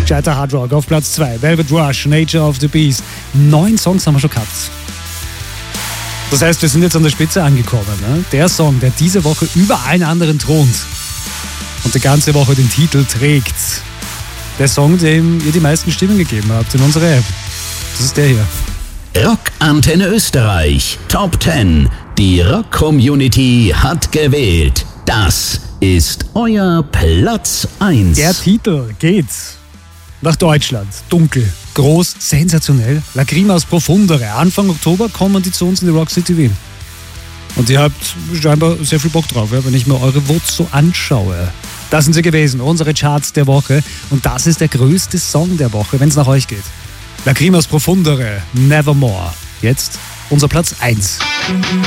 gescheiter Hardrock. Auf Platz 2, Velvet Rush, Nature of the Beast. 9 Songs haben wir schon gehabt. Das heißt, wir sind jetzt an der Spitze angekommen. Ne? Der Song, der diese Woche über allen anderen thront und die ganze Woche den Titel trägt. Der Song, dem ihr die meisten Stimmen gegeben habt in unserer App. Das ist der hier. Rockantenne Österreich Top 10. Die Rock-Community hat gewählt. Das ist euer Platz 1. Der Titel geht nach Deutschland. Dunkel, groß, sensationell. Lacrimas Profundere. Anfang Oktober kommen die zu uns in die Rock City Wien. Und ihr habt scheinbar sehr viel Bock drauf, ja, wenn ich mir eure Votes so anschaue. Das sind sie gewesen, unsere Charts der Woche. Und das ist der größte Song der Woche, wenn es nach euch geht. Lacrimas Profundere, Nevermore. Jetzt unser Platz 1.